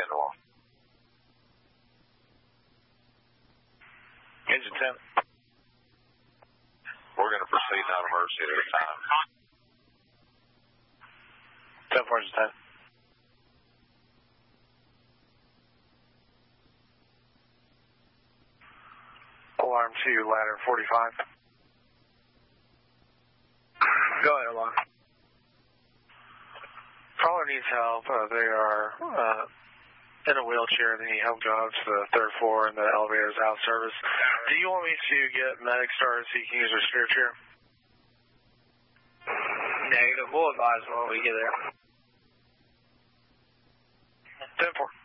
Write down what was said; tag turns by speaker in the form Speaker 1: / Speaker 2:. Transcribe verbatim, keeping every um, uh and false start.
Speaker 1: ten one.
Speaker 2: Engine ten.
Speaker 1: We're going to proceed non-emergency at this time.
Speaker 2: ten four, engine ten. Alarm two, ladder forty-five.
Speaker 3: Go ahead, alarm.
Speaker 2: Caller needs help. Uh, they are uh, in a wheelchair. They need help going up to the third floor, and the elevator is out of service. Do you want me to get medic started so you can use their spirit chair?
Speaker 3: Negative. We'll advise when we get there.
Speaker 2: ten four.